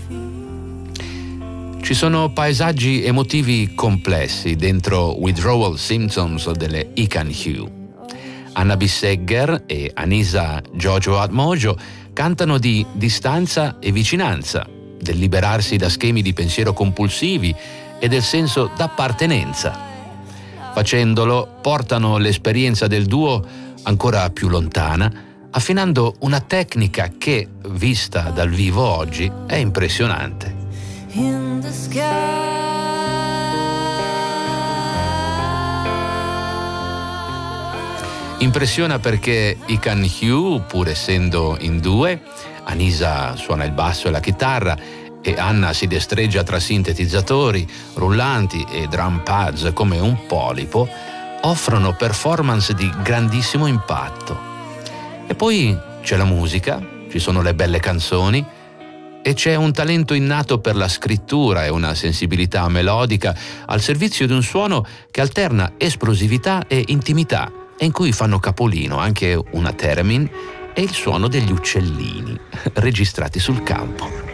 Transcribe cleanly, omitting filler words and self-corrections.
Ci sono paesaggi emotivi complessi dentro Withdrawal Symptoms delle Ican Hue. Anna Bissegger e Anisa Jojo Atmojo cantano di distanza e vicinanza, del liberarsi da schemi di pensiero compulsivi e del senso d'appartenenza. Facendolo, portano l'esperienza del duo ancora più lontana, affinando una tecnica che, vista dal vivo oggi, è impressionante. In the sky. Impressiona perché i Can Hue, pur essendo in due, Anisa suona il basso e la chitarra e Anna si destreggia tra sintetizzatori, rullanti e drum pads come un polipo, offrono performance di grandissimo impatto. E poi c'è la musica, ci sono le belle canzoni e c'è un talento innato per la scrittura e una sensibilità melodica al servizio di un suono che alterna esplosività e intimità e in cui fanno capolino anche una theremin e il suono degli uccellini registrati sul campo.